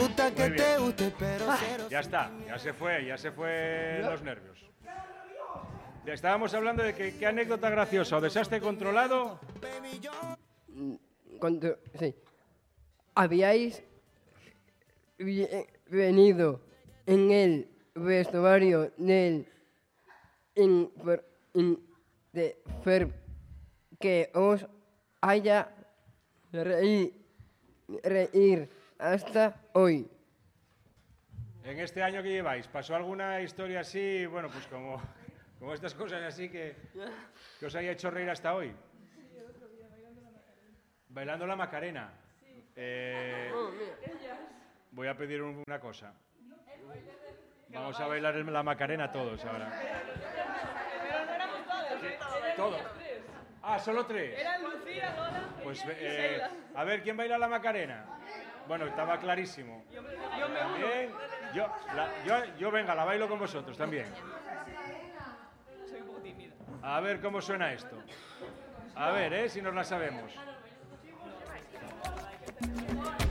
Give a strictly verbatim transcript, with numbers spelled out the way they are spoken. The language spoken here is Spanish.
gusta que te guste, pero cero. Ya está, ya se fue, ya se fue los nervios. Ya estábamos hablando de que, qué anécdota graciosa o desastre controlado. Cuando, sí. Habíais vi- venido en el vestuario del infer, in- de Fer que os haya reír, reír hasta hoy. En este año que lleváis, ¿pasó alguna historia así, bueno, pues como, como estas cosas así que, que os haya hecho reír hasta hoy? Bailando la Macarena. Eh, voy a pedir un- una cosa. Vamos a bailar el- la Macarena todos ahora. Pero no éramos todos. Todos. Ah, solo tres. Eran Lucía, Lola Pues y eh, Sheila. a ver, ¿quién baila la Macarena? Bueno, estaba clarísimo. Yo me uno. Bien. Yo, la- yo, yo, venga, la bailo con vosotros también. Soy un poco tímida. A ver cómo suena esto. A ver, ¿eh? Si nos la sabemos.